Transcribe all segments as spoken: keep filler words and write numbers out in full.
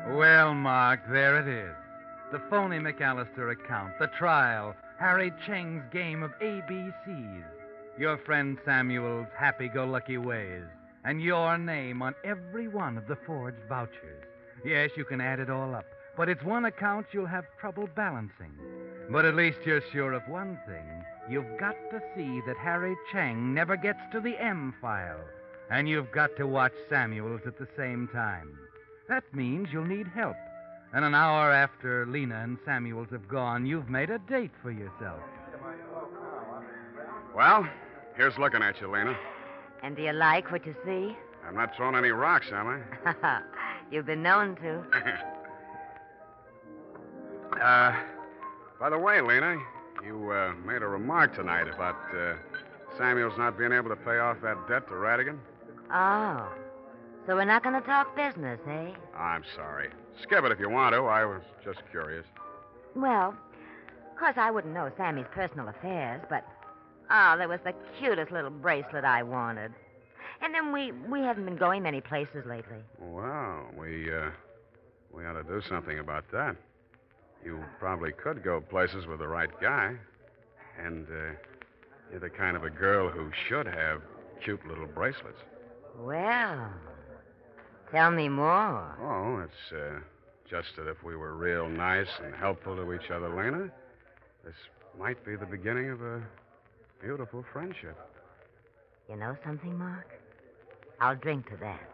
Well, Mark, there it is. The phony McAllister account, the trial, Harry Cheng's game of A B Cs, your friend Samuel's happy-go-lucky ways, and your name on every one of the forged vouchers. Yes, you can add it all up, but it's one account you'll have trouble balancing. But at least you're sure of one thing. You've got to see that Harry Cheng never gets to the M file, and you've got to watch Samuel's at the same time. That means you'll need help. And an hour after Lena and Samuels have gone, you've made a date for yourself. Well, here's looking at you, Lena. And do you like what you see? I'm not throwing any rocks, am I? You've been known to. uh, by the way, Lena, you uh, made a remark tonight about uh, Samuels not being able to pay off that debt to Radigan. Oh. So we're not going to talk business, eh? I'm sorry. Skip it if you want to. I was just curious. Well, of course, I wouldn't know Sammy's personal affairs, but, oh, there was the cutest little bracelet I wanted. And then we, we haven't been going many places lately. Well, we, uh, we ought to do something about that. You probably could go places with the right guy. And, uh, you're the kind of a girl who should have cute little bracelets. Well, tell me more. Oh, it's uh, just that if we were real nice and helpful to each other, Lena, this might be the beginning of a beautiful friendship. You know something, Mark? I'll drink to that.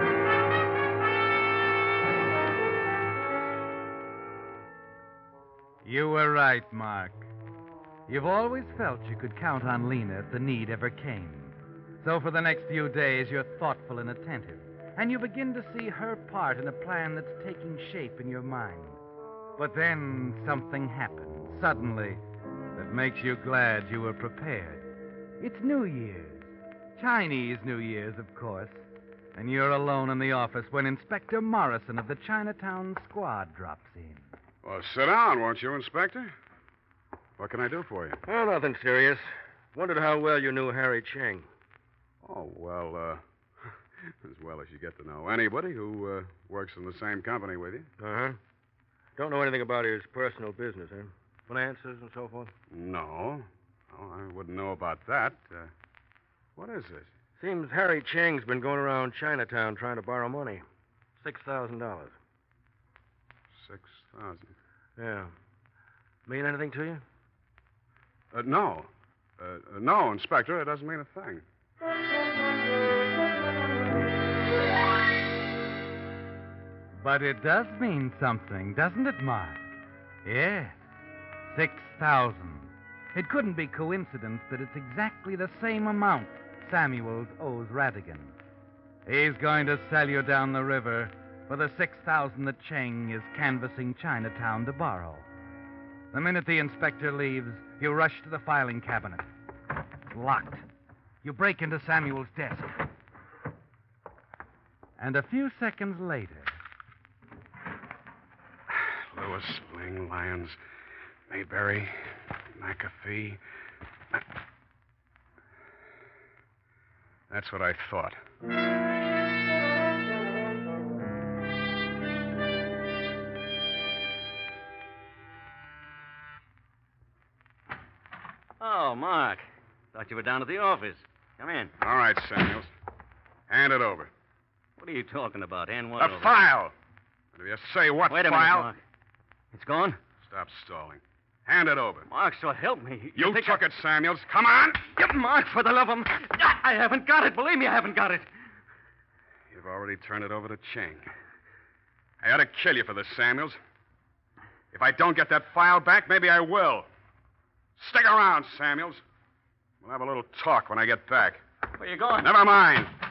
You were right, Mark. You've always felt you could count on Lena if the need ever came. So for the next few days, you're thoughtful and attentive, and you begin to see her part in a plan that's taking shape in your mind. But then something happens, suddenly, that makes you glad you were prepared. It's New Year's. Chinese New Year's, of course. And you're alone in the office when Inspector Morrison of the Chinatown Squad drops in. Well, sit down, won't you, Inspector? What can I do for you? Oh, nothing serious. Wondered how well you knew Harry Cheng. Oh, well, uh, as well as you get to know anybody who uh, works in the same company with you. Uh-huh. Don't know anything about his personal business, eh? Finances and so forth? No. No, I wouldn't know about that. Uh, what is this? Seems Harry Cheng's been going around Chinatown trying to borrow money. Six thousand dollars. Six thousand. Yeah. Mean anything to you? Uh, no. Uh, no, Inspector, it doesn't mean a thing. But it does mean something, doesn't it, Mark? Yes. Six thousand. It couldn't be coincidence that it's exactly the same amount Samuels owes Radigan. He's going to sell you down the river for the six thousand that Cheng is canvassing Chinatown to borrow. The minute the inspector leaves, you rush to the filing cabinet. It's locked. You break into Samuel's desk. And a few seconds later... Lewis, Bling, Lyons, Mayberry, McAfee. That's what I thought. Oh, Mark. Thought you were down at the office. Come in. All right, Samuels. Hand it over. What are you talking about? Hand what The over? file. Do you say what Wait a file? minute, Mark. It's gone? Stop stalling. Hand it over. Mark, so help me. You, think took I... it, Samuels. Come on. Get Mark, for the love of... I haven't got it. Believe me, I haven't got it. You've already turned it over to Cheng. I ought to kill you for this, Samuels. If I don't get that file back, maybe I will. Stick around, Samuels. We'll have a little talk when I get back. Where you going? Never mind.